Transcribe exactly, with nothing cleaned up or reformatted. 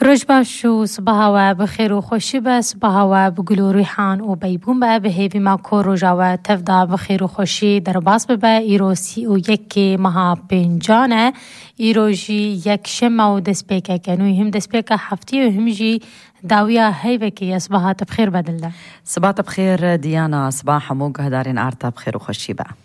روز باش و صباح و بخیر و خوشی به صباح و بگلو ریحان و بیبون به به هیوی ما کو روزا و تفدا بخیر و خوشی در باس به ایروسی و یکی مها پنجانه ایروژی یک شمه و دسپیکه کنوی هم دسپیکه هفتی و هم جی داویا هیوی که صباحات بخیر بدل ده. صباحات بخیر دیانا، صباح موقع دارین عرطة بخیر و خوشی به.